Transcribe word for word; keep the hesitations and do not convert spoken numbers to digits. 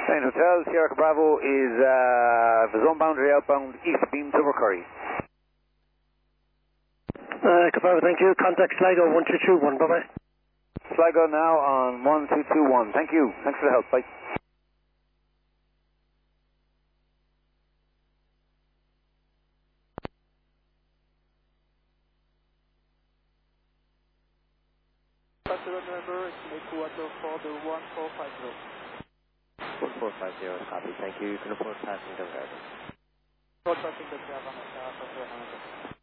Plain Hotel, Sierra Bravo is uh, the zone boundary outbound east beam to Curry. Uh, Bravo, thank you. Contact Sligo one two two one, bye-bye. Sligo now on one two two one. Thank you. Thanks for the help. Bye. Passenger number is make water for the one four five zero. one four five zero, copy. Thank you. You can report passing the driver. Report passing the driver,